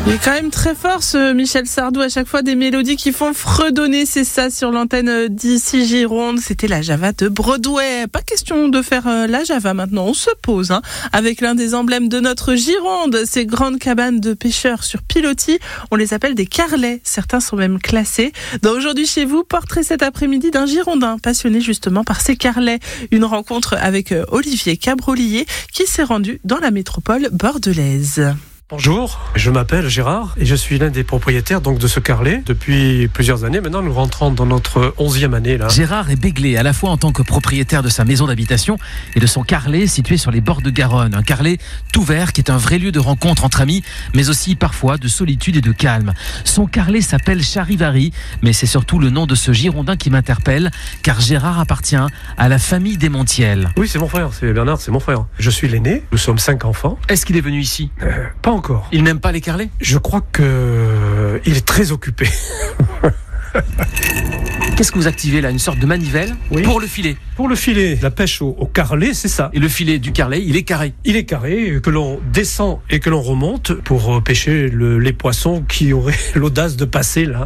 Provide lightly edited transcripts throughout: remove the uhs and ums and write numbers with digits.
Il est quand même très fort ce Michel Sardou, à chaque fois des mélodies qui font fredonner, c'est ça sur l'antenne d'ici Gironde. C'était la Java de Broadway. Pas question de faire la Java maintenant, on se pose avec l'un des emblèmes de notre Gironde, ces grandes cabanes de pêcheurs sur pilotis. On les appelle des carlets, certains sont même classés. Dans Aujourd'hui chez vous, portrait cet après-midi d'un Girondin passionné justement par ces carlets. Une rencontre avec Olivier Cabrolier qui s'est rendu dans la métropole bordelaise. Bonjour, je m'appelle Gérard et je suis l'un des propriétaires donc de ce carlet. Depuis plusieurs années, maintenant nous rentrons dans notre 11e année là. Gérard est béglé à la fois en tant que propriétaire de sa maison d'habitation et de son carlet situé sur les bords de Garonne. Un carlet tout vert qui est un vrai lieu de rencontre entre amis, mais aussi parfois de solitude et de calme. Son carlet s'appelle Charivari, mais c'est surtout le nom de ce Girondin qui m'interpelle, car Gérard appartient à la famille des Montiel. Oui, c'est mon frère, c'est Bernard, c'est mon frère. Je suis l'aîné, nous sommes 5 enfants. Est-ce qu'il est venu ici ? Pas encore. Il n'aime pas les carlets ? Je crois qu'il est très occupé. Qu'est-ce que vous activez là ? Une sorte de manivelle ? Oui. Pour le filet. Pour le filet, la pêche au carlet, c'est ça. Et le filet du carlet, il est carré. Il est carré, que l'on descend et que l'on remonte pour pêcher les poissons qui auraient l'audace de passer là.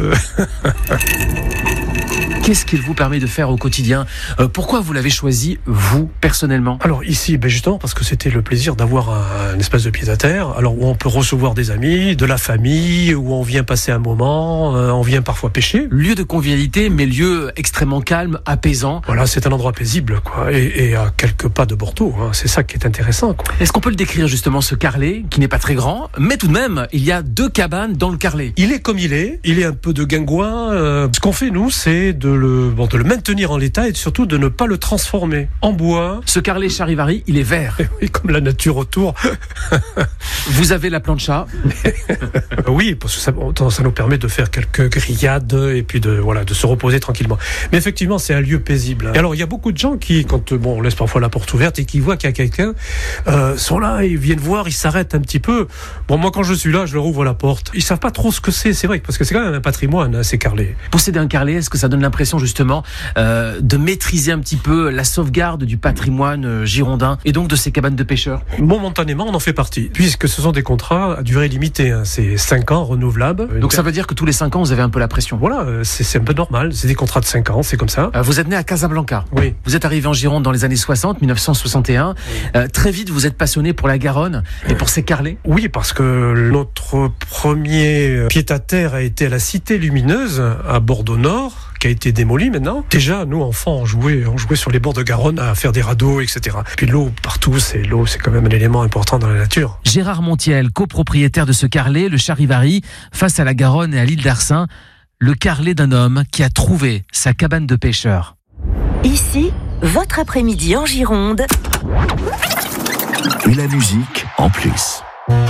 Qu'est-ce qu'il vous permet de faire au quotidien ? Pourquoi vous l'avez choisi, vous, personnellement ? Alors ici, justement, parce que c'était le plaisir d'avoir un espace de pied-à-terre, alors où on peut recevoir des amis, de la famille, où on vient passer un moment, on vient parfois pêcher. Lieu de convivialité, mais lieu extrêmement calme, apaisant. Voilà, c'est un endroit paisible, quoi, et à quelques pas de Bordeaux, c'est ça qui est intéressant, quoi. Est-ce qu'on peut le décrire justement, ce carlet, qui n'est pas très grand, mais tout de même, il y a 2 cabanes dans le carlet. Il est comme il est un peu de guingouin. Ce qu'on fait, nous, c'est de le maintenir en l'état et surtout de ne pas le transformer en bois. Ce carlet Charivari, il est vert. Oui, comme la nature autour. Vous avez la plancha. Oui, parce que ça nous permet de faire quelques grillades et puis de se reposer tranquillement. Mais effectivement, c'est un lieu paisible. Et alors, il y a beaucoup de gens qui, quand on laisse parfois la porte ouverte et qui voient qu'il y a quelqu'un, sont là, ils viennent voir, ils s'arrêtent un petit peu. Bon, moi, quand je suis là, je leur ouvre la porte. Ils savent pas trop ce que c'est vrai, parce que c'est quand même un patrimoine, ces carlets. Posséder un carlet, est-ce que ça donne l'impression justement de maîtriser un petit peu la sauvegarde du patrimoine girondin et donc de ces cabanes de pêcheurs ? Momentanément, on en fait partie, puisque ce sont des contrats à durée limitée. C'est 5 ans renouvelables. Donc ça veut dire que tous les 5 ans, vous avez un peu la pression. Voilà, c'est un peu normal. C'est des contrats de 5 ans, c'est comme ça. Vous êtes né à Casablanca. Oui. Vous êtes arrivé en Gironde dans les années 60, 1961. Oui. Très vite, vous êtes passionné pour la Garonne et pour ces carlets. Oui, parce que notre premier pied-à-terre a été à la Cité Lumineuse, à Bordeaux-Nord, qui a été démoli maintenant. Déjà, nous, enfants, on jouait sur les bords de Garonne à faire des radeaux, etc. Puis l'eau, partout, c'est quand même un élément important dans la nature. Gérard Montiel, copropriétaire de ce carlet, le Charivari, face à la Garonne et à l'île d'Arcin, le carlet d'un homme qui a trouvé sa cabane de pêcheur. Ici, votre après-midi en Gironde. Et la musique en plus.